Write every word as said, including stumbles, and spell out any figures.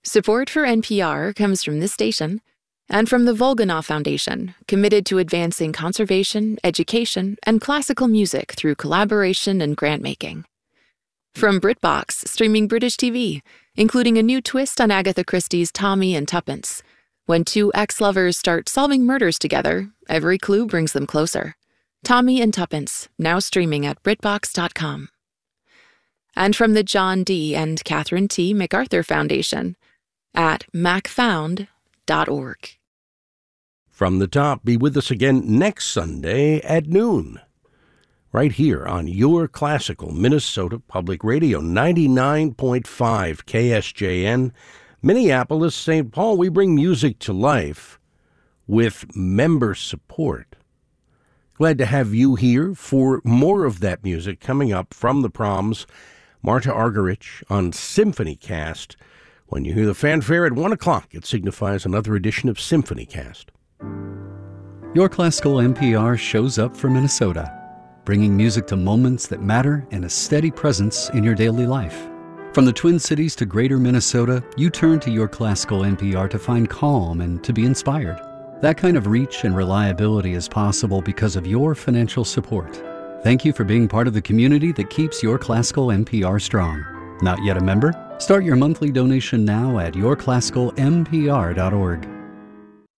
Support for N P R comes from this station and from the Volganov Foundation, committed to advancing conservation, education, and classical music through collaboration and grant-making. From BritBox, streaming British T V, including a new twist on Agatha Christie's Tommy and Tuppence. When two ex-lovers start solving murders together, every clue brings them closer. Tommy and Tuppence, now streaming at Britbox dot com. And from the John D. and Catherine T. MacArthur Foundation at mac found dot org. From the Top, be with us again next Sunday at noon, right here on your classical Minnesota Public Radio, ninety-nine point five K S J N, Minneapolis, Saint Paul. We bring music to life with member support. Glad to have you here for more of that music coming up from the Proms. Marta Argerich on SymphonyCast. When you hear the fanfare at one o'clock, it signifies another edition of SymphonyCast. Your Classical N P R shows up for Minnesota, bringing music to moments that matter and a steady presence in your daily life. From the Twin Cities to Greater Minnesota, you turn to Your Classical N P R to find calm and to be inspired. That kind of reach and reliability is possible because of your financial support. Thank you for being part of the community that keeps Your Classical N P R strong. Not yet a member? Start your monthly donation now at your classical n p r dot org.